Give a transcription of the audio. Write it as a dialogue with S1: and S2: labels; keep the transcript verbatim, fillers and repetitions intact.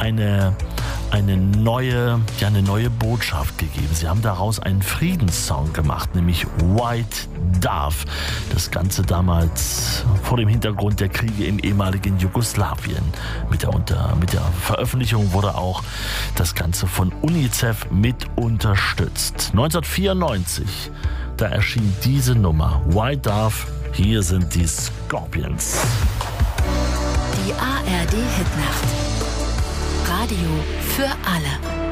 S1: eine, eine, neue, ja, eine neue Botschaft gegeben. Sie haben daraus einen Friedenssong gemacht, nämlich White Dove. Das Ganze damals vor dem Hintergrund der Kriege im ehemaligen Jugoslawien. Mit der, unter, mit der Veröffentlichung wurde auch das Ganze von UNICEF mit unterstützt. neunzehnhundertvierundneunzig, da erschien diese Nummer, White Dove. Hier sind die Scorpions.
S2: Die A R D Hitnacht. Radio für alle.